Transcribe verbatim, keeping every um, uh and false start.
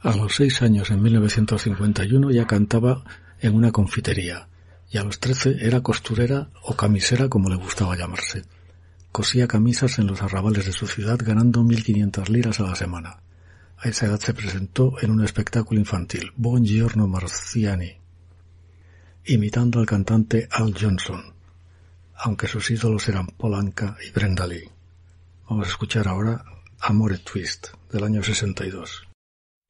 A los seis años, en mil novecientos cincuenta y uno, ya cantaba en una confitería, y a los trece era costurera o camisera, como le gustaba llamarse. Cosía camisas en los arrabales de su ciudad, ganando mil quinientas liras a la semana. A esa edad se presentó en un espectáculo infantil, Buongiorno Marziani, imitando al cantante Al Johnson, aunque sus ídolos eran Paul Anka y Brenda Lee. Vamos a escuchar ahora Amore Twist, del año sesenta y dos.